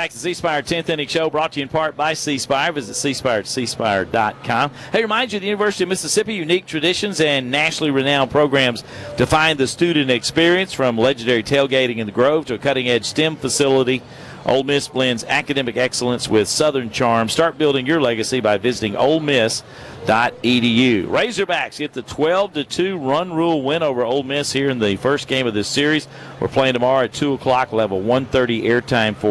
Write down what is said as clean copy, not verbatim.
back to C Spire 10th Inning Show, brought to you in part by C Spire. Visit cspire at cspire.com. Hey, remind you, the University of Mississippi, unique traditions and nationally renowned programs define the student experience, from legendary tailgating in the Grove to a cutting-edge STEM facility. Ole Miss blends academic excellence with Southern charm. Start building your legacy by visiting olemiss.edu. Razorbacks get the 12-2 run rule win over Ole Miss here in the first game of this series. We're playing tomorrow at 2 o'clock. We'll have a 1:30 airtime for